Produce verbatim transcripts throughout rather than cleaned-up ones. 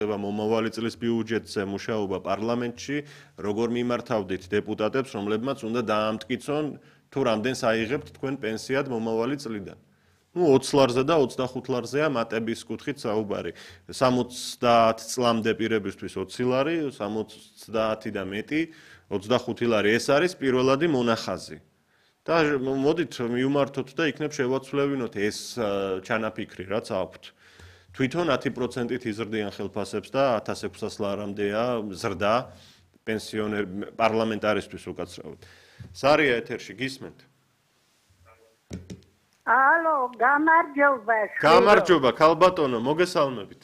მომავალი წლის ბიუჯეტზე მუშაობა პარლამენტში, როგორ მიმართავდით დეპუტატებს, რომლებმაც უნდა დაამტკიცონ, თუ რამდენს აიღებთ თქვენ პენსიად მომავალი წლიდან. ნუ ოცი ლარზე და ოცდახუთ ლარზეა მატების კუთხით საუბარი. სამოცდაათ წლამდე პირებისთვის ოცი ლარი, სამოცდაათი და მეტი, ოცდახუთი ლარი ეს არის პირველადი მონახაზი. და მოდით მივმართოთ და იქნებ შევაცვლევინოთ ეს ჩანაფიქრი, რაც აქვთ. თვითონ ათი პროცენტით იზრდიან ხელფასებს და ათას ექვსას ლარამდეა ზრდა პენსიონერ პარლამენტარისთვის უკაცრავად. სარია ეთერში გისმენთ? ალო, გამარჯობა. გამარჯობა, ქალბატონო, მოგესალმებით.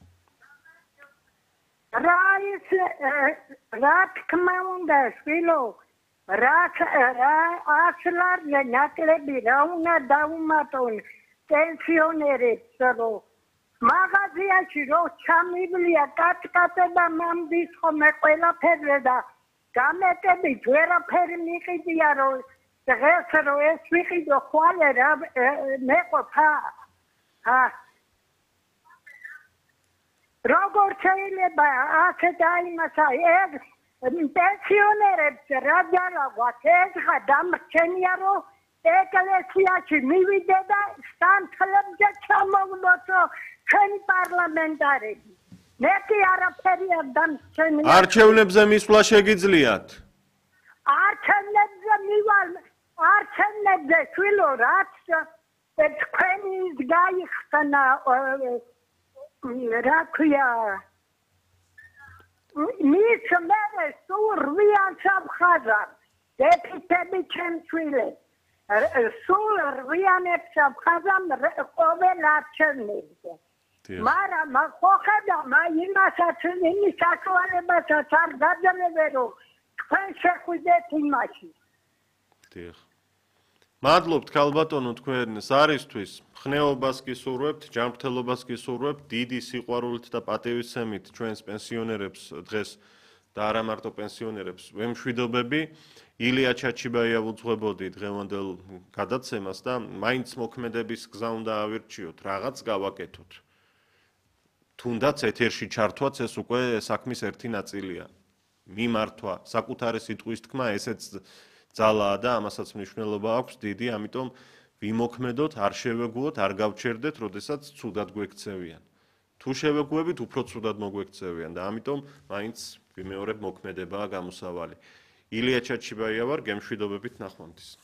რა ის რა თქმა უნდა, შვილო, რა რა ასლარზე ნაკლები რა უნდა დაუმატონ პენსიონერებს, რომ მაღაზიაში რო ჩამივლია კატკატება მამდის ხომე ყველაფერზე და გამეტებით ვერაფერი მიყიდია რომ დღეს რო ეს ვიყიდო ხვალე რა მეყოფა როგორ შეიძლება ასე დაიმასა ეს პენსიონერებს რა ძალაგვათ ეს ხა დამრჩენია რომ ეკლესიაში მივიდე და სტანთლებზე ჩამოვლოცო ჩვენი პარლამენტარები. მეტი არაფერი არ დამრჩენია. არჩევნებზე მისვლა შეგიძლიათ? არჩევნებზე მივალ, არჩევნებზე შვილო რაც თქვენი გაიხსნა რა ქვია მის მერე სულ რვიან სამხაზარ დეფიციტები ჩემშვილებს. სულ რვიანებს სამხაზამ ყოველ არჩევნებზე. მაგრამ ხო ხედავ იმასაც იმის საშუალებასაც არ გაძლევენ რომ თქვენ შეხვიდეთ იმაში. დიახ. მადლობთ ქალბატონო თქვენ ზარისთვის, ხნეობას გისურვებთ, ჯანმრთელობას გისურვებთ, დიდი სიყვარულით და პატივისცემით ჩვენს პენსიონერებს დღეს და არა მარტო პენსიონერებს ვემშვიდობები. ილია ჩაჩიბაია ვუძღვებოდი დღევანდელ გადაცემას და მაინც მოქმედების გზა უნდა ავირჩიოთ, რაღაც გავაკეთოთ. თუნდაც ეთერში ჩართვაც ეს უკვე საქმის ერთი ნაწილია. მიმართვა, საკუთარი სიტყვის თქმა ესეც ძალაა და ამასაც მნიშვნელობა აქვს დიდი, ამიტომ ვიმოქმედოთ, არ შევეგუოთ, არ გავჩერდეთ, როდესაც ცუდად გვექცევიან. თუ შევეგუებით, უფრო ცუდად მოგვექცევიან და ამიტომ მაინც ვიმეორებ მოქმედებაა გამოსავალი. ილია ჩაჩიბაია ვარ, გემშვიდობებით ნახვამდის.